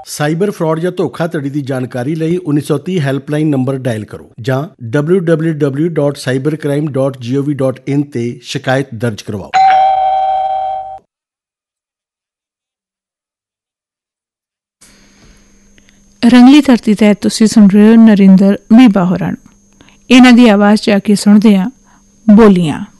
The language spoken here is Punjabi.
ਸਾਈਬਰ ਫਰਾਡ ਜਾਂ ਧੋਖਾਧੜੀ ਦੀ ਜਾਣਕਾਰੀ ਲਈ 1930 ਹੈਲਪਲਾਈਨ ਨੰਬਰ ਡਾਇਲ ਕਰੋ ਜਾਂ www.cybercrime.gov.in ਤੇ ਸ਼ਿਕਾਇਤ ਦਰਜ ਕਰਵਾਓ। ਰੰਗਲੀ ਧਰਤੀ ਤਹਿਤ ਤੁਸੀਂ ਸੁਣ ਰਹੇ ਹੋ ਨਰਿੰਦਰ ਬੀਬਾ ਹੋਰਾਂ ਨੂੰ। ਇਹਨਾਂ ਦੀ ਆਵਾਜ਼ 'ਚ ਆ ਕੇ ਸੁਣਦੇ ਹਾਂ ਬੋਲੀਆਂ।